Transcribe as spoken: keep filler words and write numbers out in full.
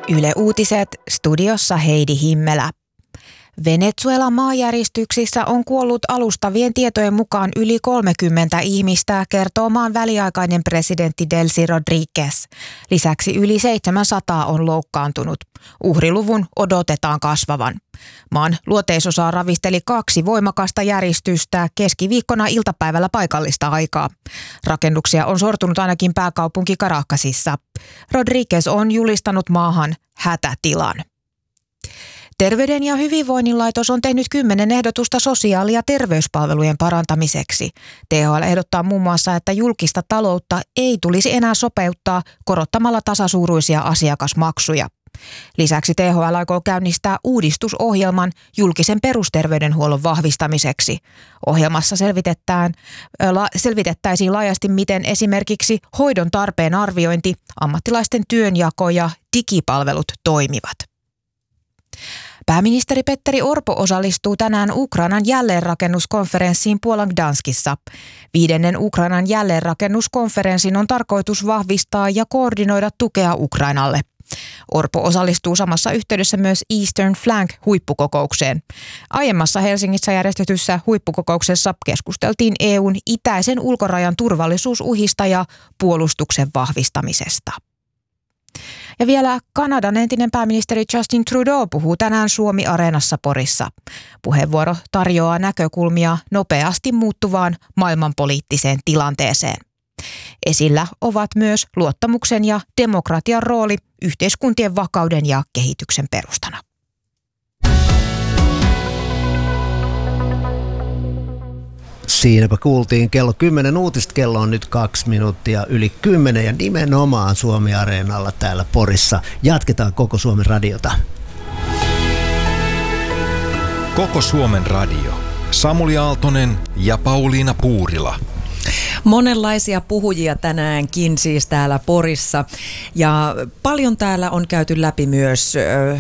Yle Uutiset, studiossa Heidi Himmelä. Venezuelan maanjäristyksissä on kuollut alustavien tietojen mukaan yli kolmekymmentä ihmistä, kertoo maan väliaikainen presidentti Delcy Rodríguez. Lisäksi yli seitsemänsataa on loukkaantunut. Uhriluvun odotetaan kasvavan. Maan luoteisosaa ravisteli kaksi voimakasta järistystä keskiviikkona iltapäivällä paikallista aikaa. Rakennuksia on sortunut ainakin pääkaupunki Caracasissa. Rodríguez on julistanut maahan hätätilan. Terveyden ja hyvinvoinnin laitos on tehnyt kymmenen ehdotusta sosiaali- ja terveyspalvelujen parantamiseksi. T H L ehdottaa muun muassa, että julkista taloutta ei tulisi enää sopeuttaa korottamalla tasasuuruisia asiakasmaksuja. Lisäksi T H L aikoo käynnistää uudistusohjelman julkisen perusterveydenhuollon vahvistamiseksi. Ohjelmassa selvitetään, la, selvitettäisiin laajasti, miten esimerkiksi hoidon tarpeen arviointi, ammattilaisten työnjako ja digipalvelut toimivat. Pääministeri Petteri Orpo osallistuu tänään Ukrainan jälleenrakennuskonferenssiin Puolan Gdanskissa. Viidennen Ukrainan jälleenrakennuskonferenssin on tarkoitus vahvistaa ja koordinoida tukea Ukrainalle. Orpo osallistuu samassa yhteydessä myös Eastern Flank-huippukokoukseen. Aiemmassa Helsingissä järjestetyssä huippukokouksessa keskusteltiin E U:n itäisen ulkorajan turvallisuusuhista ja puolustuksen vahvistamisesta. Ja vielä Kanadan entinen pääministeri Justin Trudeau puhuu tänään Suomi-areenassa Porissa. Puheenvuoro tarjoaa näkökulmia nopeasti muuttuvaan maailmanpoliittiseen tilanteeseen. Esillä ovat myös luottamuksen ja demokratian rooli yhteiskuntien vakauden ja kehityksen perustana. Siinäpä kuultiin kello kymmenen uutista, kello on nyt kaksi minuuttia yli kymmenen ja nimenomaan Suomi-areenalla täällä Porissa. Jatketaan Koko Suomen radiota. Koko Suomen radio. Samuli Aaltonen ja Pauliina Puurila. Monenlaisia puhujia tänäänkin siis täällä Porissa ja paljon täällä on käyty läpi myös